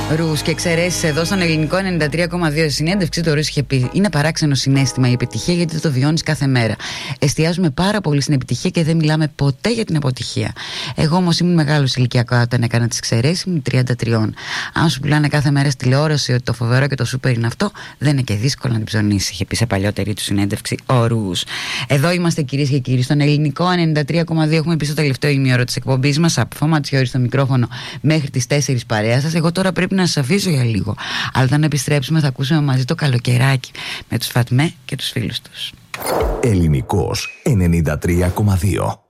Ρους και εξαιρέσεις εδώ στον ελληνικό 93,2. Συνέντευξη του Ρους είχε πει: είναι παράξενο συναίσθημα η επιτυχία, γιατί το βιώνεις κάθε μέρα. Εστιάζουμε πάρα πολύ στην επιτυχία και δεν μιλάμε ποτέ για την αποτυχία. Εγώ όμως ήμουν μεγάλος ηλικιακά όταν έκανα τις εξαιρέσεις, ήμουν 33. Αν σου πουλάνε κάθε μέρα στη τηλεόραση ότι το φοβερό και το σούπερ είναι αυτό, δεν είναι και δύσκολο να την ψωνίσει, είχε πει σε παλιότερη του συνέντευξη ο Ρους. Εδώ είμαστε, κυρίες και κύριοι, στον ελληνικό 93,2. Έχουμε πει στο τελευταίο ημίωρο της εκπομπής μας. Από Ματσιώρη στο μικρόφωνο μέχρι τις 4 παρέα σας. Εγώ τώρα πρέπει να σας αφήσω για λίγο. Αλλά όταν επιστρέψουμε θα ακούσουμε μαζί το καλοκαιράκι με τους Φατμέ και τους φίλους τους. Ελληνικός 93,2.